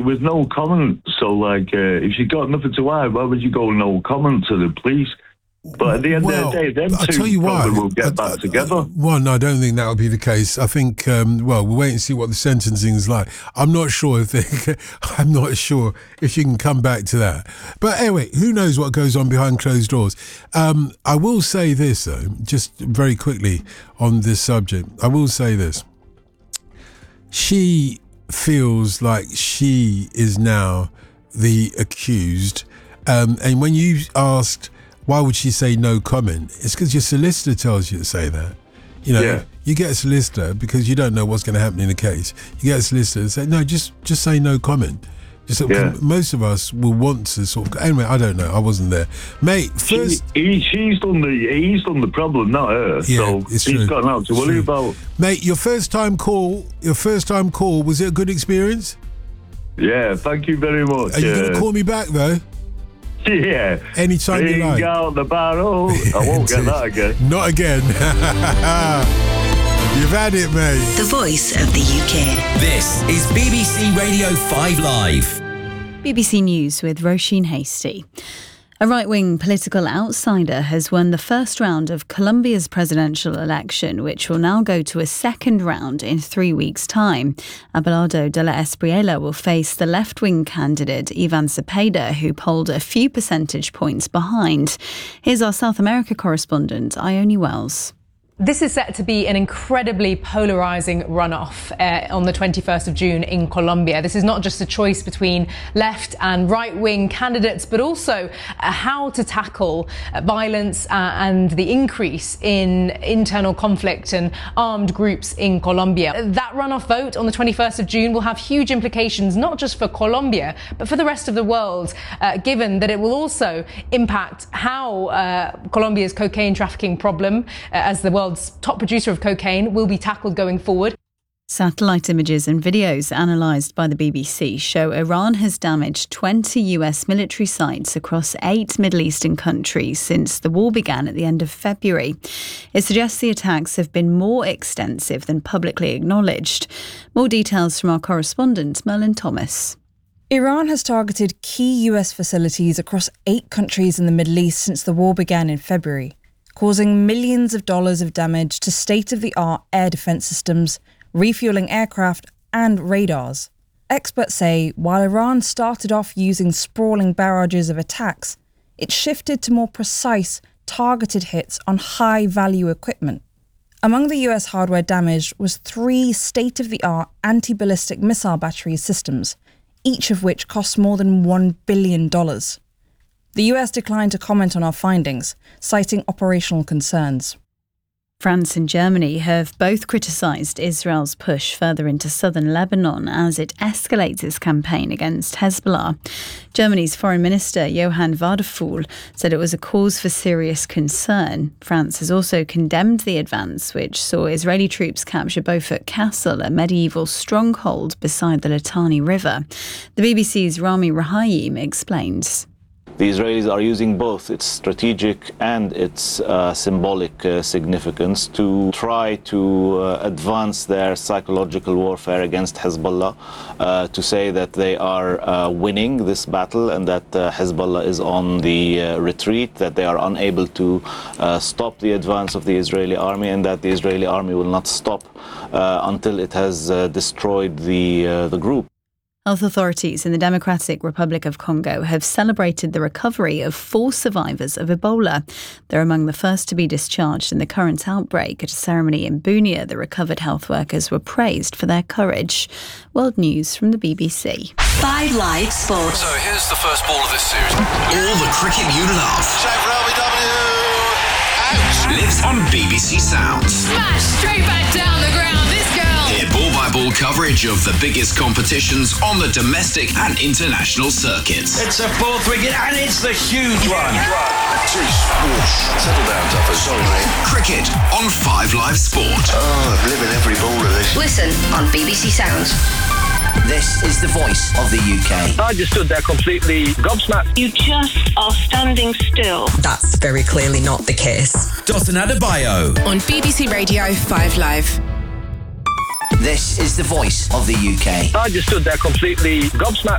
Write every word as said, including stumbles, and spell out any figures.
with no comment. So, like, uh, if you got nothing to hide, why would you go no comment to the police? But at the end well, of the day, them I'll two tell you probably why. will get I, back I, together. I, well, no, I don't think that will be the case. I think, um, well, we'll wait and see what the sentencing is like. I'm not sure if they, I'm not sure if you can come back to that. But anyway, who knows what goes on behind closed doors. Um, I will say this, though, just very quickly on this subject. I will say this. She feels like she is now the accused. Um, and when you asked, why would she say no comment? It's because your solicitor tells you to say that. You know, yeah. you get a solicitor because you don't know what's going to happen in the case. You get a solicitor to say, no, just just say no comment. Just, yeah. Most of us will want to sort of... Anyway, I don't know. I wasn't there. Mate, first... She, he, she's, done the, he's done the problem, not her. Yeah, so it's he's true. got nothing to It's worry true. about. Mate, your first time call, your first time call, was it a good experience? Yeah, thank you very much. Are you uh, going to call me back, though? Yeah. Anytime Bring you like. out the barrel. I won't get that again. Not again. You've had it, mate. The voice of the U K. This is B B C Radio five Live. B B C News with Roisin Hasty. A right-wing political outsider has won the first round of Colombia's presidential election, which will now go to a second round in three weeks' time. Abelardo de la Espriella will face the left-wing candidate Ivan Cepeda, who polled a few percentage points behind. Here's our South America correspondent, Ione Wells. This is set to be an incredibly polarising runoff uh, on the twenty-first of June in Colombia. This is not just a choice between left and right-wing candidates, but also uh, how to tackle uh, violence uh, and the increase in internal conflict and armed groups in Colombia. That runoff vote on the twenty-first of June will have huge implications, not just for Colombia, but for the rest of the world, uh, given that it will also impact how uh, Colombia's cocaine trafficking problem, uh, as the world top producer of cocaine, will be tackled going forward. Satellite images and videos analysed by the B B C show Iran has damaged twenty U S military sites across eight Middle Eastern countries since the war began at the end of February. It suggests the attacks have been more extensive than publicly acknowledged. More details from our correspondent, Merlin Thomas. Iran has targeted key U S facilities across eight countries in the Middle East since the war began in February, causing millions of dollars of damage to state-of-the-art air defence systems, refuelling aircraft and radars. Experts say while Iran started off using sprawling barrages of attacks, it shifted to more precise, targeted hits on high-value equipment. Among the U S hardware damaged was three state-of-the-art anti-ballistic missile battery systems, each of which cost more than one billion dollars. The U S declined to comment on our findings, citing operational concerns. France and Germany have both criticised Israel's push further into southern Lebanon as it escalates its campaign against Hezbollah. Germany's Foreign Minister Johann Wadephul said it was a cause for serious concern. France has also condemned the advance, which saw Israeli troops capture Beaufort Castle, a medieval stronghold beside the Litani River. The B B C's Rami Rahayim explains. The Israelis are using both its strategic and its uh, symbolic uh, significance to try to uh, advance their psychological warfare against Hezbollah, uh, to say that they are uh, winning this battle and that uh, Hezbollah is on the uh, retreat, that they are unable to uh, stop the advance of the Israeli army, and that the Israeli army will not stop uh, until it has uh, destroyed the, uh, the group. Health authorities in the Democratic Republic of Congo have celebrated the recovery of four survivors of Ebola. They're among the first to be discharged in the current outbreak. At a ceremony in Bunia, the recovered health workers were praised for their courage. World News from the B B C. Five Live Sports. So here's the first ball of this series. All the cricket you love. Shave for L B W. Out. Lives on B B C Sounds. Smash straight back down the ground. This girl. Hear ball-by-ball coverage of the biggest competitions on the domestic and international circuits. It's a fourth wicket and it's the huge one. Jeez, whoosh. Settle down, Duffer. Sorry, mate. Cricket on Five Live Sport. Oh, I'm living every ball of this. Listen on B B C Sounds. This is the voice of the U K. I just stood there completely gobsmacked. You just are standing still. That's very clearly not the case. Dotun Adebayo on B B C Radio five Live. This is the voice of the U K. I just stood there completely gobsmacked.